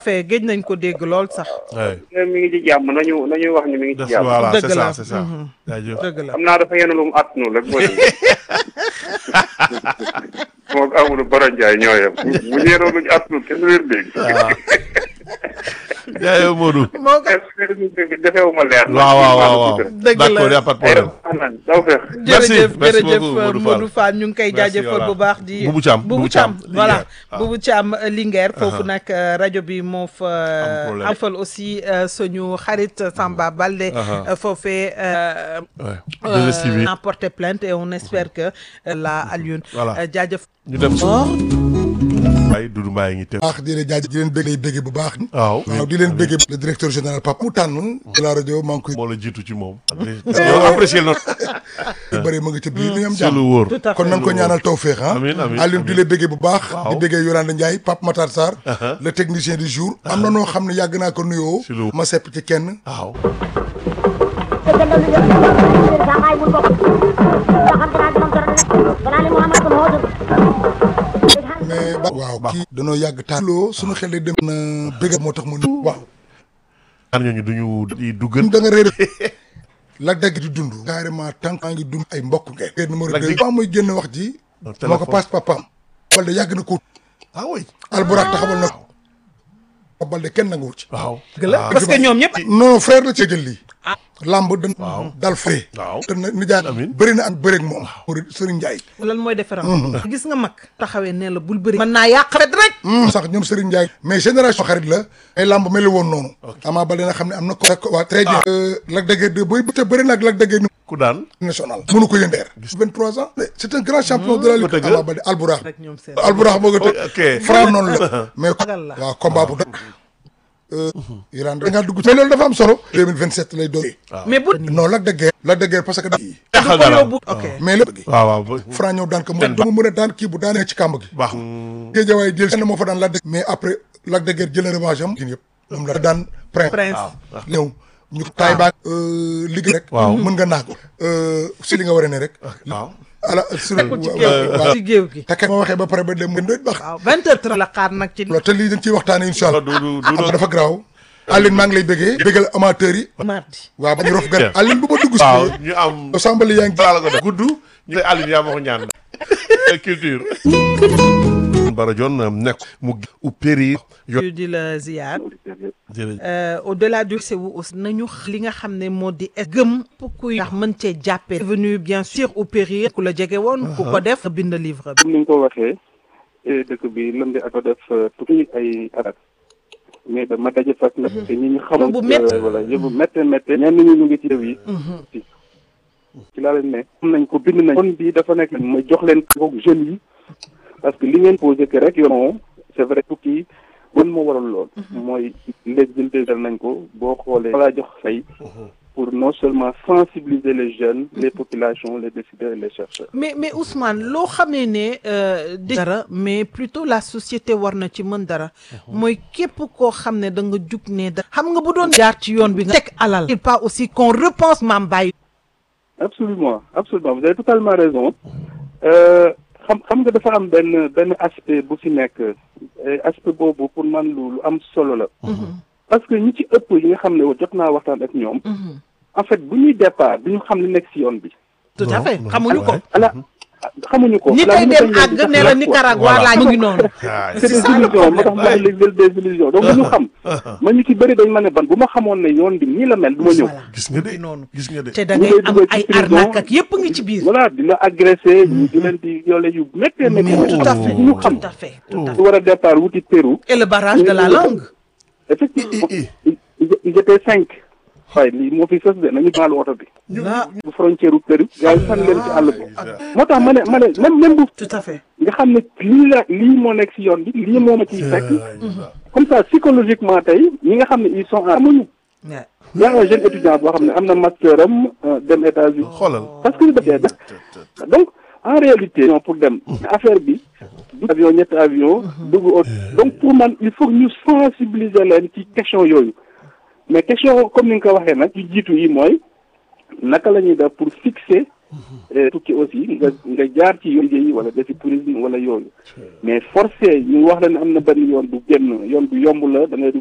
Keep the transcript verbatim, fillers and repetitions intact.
fee géej nañ ko dégg lool sax. mi ngi ci jàmm nañu nañu wax ni mi ngi ci jàmm. voilà c'est dëgg la ça c'est ça. jaajëf dëgg la xam naa dafa yenn lu mu àttanu rek boo moom Amadou Bara Ndiaye ñoo yem bu bu ñeeroo luñu àttanu kenn leen dégg. jaajëf Modou. moo ko defeewuma leer. waaw waaw waaw waaw dëgg la d'accord y a pas de problème. daw feex Merci, jërëjëf merci jërëjëf beaucoup, Modou Fall. Modou Fall ñu ngi koy Merci, jaajëfal voilà. bu baax di Boubou Thiam, Boubou Boubou Thiam Thiam, voilà Linguère, waaw. Boubou Thiam Linguère foofu nag euh, rajo bi moo fa problème. am fal aussi euh, suñu xarit Samba Balde Uh-huh. euh, foofee euh, Ouais. euh, deux S T V. a porté plainte et on espère que euh, la Alioune Voilà. euh, jaajëf ñu dem si Mor Mbaye Doudou Mbaye ngi teew. baax di leen jaaj di leen bëggee bëggee bu baax. waaw waaw di leen bëggee le directeur général Pape mu tànn de la rajo maa ngi koy moo la jiitu ci moom. yow apprécié na. bëri ma ngi ci biir ñu am c'est lu jàmm wóor. tout à kon fait nañ ko ñaanal tawféex ah Amiin, amiin, Alioune di amiin. leen bëggee bu baax Waaw. di bëggee Yolande Ndiaye Pape Matar Sarr Uh-huh. le technicien du jour am na noo xam ne yàgg naa ko nuyoo Si lu- ma sepp ci kenn waaw. mais ba waaw kii danoo yàgg taaloo suñu xel day dem na bëgg moo tax mu ni waaw ñaar ñooñu duñu di duggan. da nga réer la dégg di dund carrément tant que maa ngi dund ay mbokk ngeen numéro Lac deux Dégg- ba muy génn wax ji moo ko téléphone. passe papaam Balde yàgg na ko ah oui. alburax taxawal na ko Balde kenn nanguwul ci waaw. dëgg la parce que ñoom ñëpp non frère la ci jël lii lamb dan dal fee waaw. te na nijaay Amiin. bëri na ak bëreeg moom Serigne Ndiaye lan mooy différence gis nga mag taxawee ne la bul bëri mën naa yàq fet rek sax ñoom Serigne Ndiaye mais génération xarit la ay lamb mel woon noonu Ama Baldé na xam ne am na ko waa très bien Lac de Guiers deux booy te bëri na ak Lac de Guiers ku daan. national mënu ko yëndeer vingt-trois ans c'est un grand champion de la lutte tëgg. Ama Baldé alburax rek ñoom seen alburax moo ko tëgg ok. Franc noonu la mais Ragal la. waaw combat bu dëgg Iran da ngaa dugg mais loolu dafa am solo deux mille vingt-sept lay doon mais bu non Lac de Guiers Lac de Guiers parce que da taxal ko dara. yóbbu ok mais lépp waaw waaw. ba- Franc ñëw daan ko mu mu mën a daan kii bu daanee ci kàmb gi baax. Géejawaay jël kenn moo fa daan Lac de mais après Lac de Guiers jël na revanche am yëpp moom la daan prince prince ñëw ñu taay baag liggéey rek Waaw. mën nga naagu si li nga war a ne rek waaw. ala sur ci géew gi ci géew gi te kenn ma waxee ba pare ba dem mën doy baax waaw vingt heures trente la xaar nag ci te lii dañ ciy waxtaane insha allah du du du ah dafa garaaw Aline maa ngi lay bëggee bëggal amateurs yi mardi waaw ba ñu rof gar Aline bu ma dugg waaw si ñu am. sambali yaa ngi balaa la ko def gudd. ñu ne Aliou yaa ma ko ñaan. culture. Bara Dione nekk mu u péri. yo di la ziar jërëjëf. Euh, au-delà du c'est wu aussi nañu li nga xam ne moo di gëm pour kuy ndax mën cee jàppee venu bien sûr au périr ku la jege woon ku ko def bind livre bi comme ni nga ko waxee dëkk bi lëmbi ak ko def tukki ay arat mais dama daje fas nag te ñi ñu xamul bu métti. voilà yëbu métte métte ñenn ñi ñu ngi ci réew yi ci ci laa leen ne xam nañ ko bind nañ kon bii dafa nekk ma jox leen ko jeunes yi parce que li ngeen posé que rek yoon c'est vrai tukki bon moo waral lool mooy léegi jël déggal nañ ko boo xoolee walaa jox fay pour non seulement sensibiliser les jeunes les populations les décideurs et les chercheurs mais mais Ousmane loo xamee ne euh, di dara mais plutôt la société war na ci mën dara mooy képp koo xam ne da nga jug ne dara xam nga bu doon jaar ci yoon bi nga teg alal il pas aussi qu'on repense Mame Baye absolument absolument vous avez totalement raison euh, xam xam nga dafa am benn benn aspect bu fi nekk et aspect boobu pour man lu lu am solo la parce que ñi ci ëpp yi nga xam ne jot naa waxtaan ak ñoom en fait bu ñuy départ du ñu xam li nekk ci yoon bi tout à fait xamuñu ko ala xamuñu ko ñi koy dem àgg ne la Nicaragua laa mu ngi noonu c'est des illusions moo tax ma les des illusions donc bu ñu xam ma ñu ci bëri dañ ma ne ban bu ma xamoon ne yoon bi nii la mel du ma ñëw gis nga de noonu gis nga de. te da ngay am ay arnaque ak yëpp ngi ci biir voilà di la agressé ñu di leen di yoole yu méttee méttee tout à fait bu ñu xam tout à fait tout à su war a départ wuti Pérou fait et le barrage de la langue effectivement ils étaient cinq waaye lii moo fi sës de nañu maalu oto bi bu frontière u Pérou gaa yi fan leen ci àll bi moo tax ma ne ma ne même même bu tout à fait nga xam ne lii la lii moo nekk si yoon bi lii moo ma ciy fekk comme ça psychologiquement tey ñi nga xam ne ils sont amuñu y a un jeune étudiant boo xam ne am na master am dem États-Unis xoolal. parce que dafee def donc en réalité pour dem affaire bi du avion ñetti avion dugg au donc pour man il faut que ñu sensibiliser leen ci question yooyu mais question comme ni nga ko waxee nag ci jiitu yi mooy naka la ñuy def pour fixer tukki aussi nga nga jaar ci yoon yi wala defi tourisme wala yooyu mais forcé ñu wax la ne am na benn yoon bu génn yoon bu yomb la da ngay